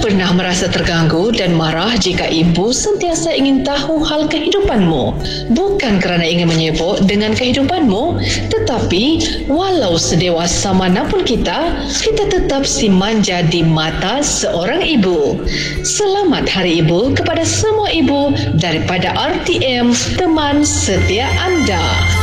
pernah merasa terganggu dan marah jika ibu sentiasa ingin tahu hal kehidupanmu? Bukan kerana ingin menyibuk dengan kehidupanmu, tetapi walau sedewasa manapun kita tetap si manja di mata seorang ibu. Selamat Hari Ibu kepada semua ibu daripada RTM, teman setia anda.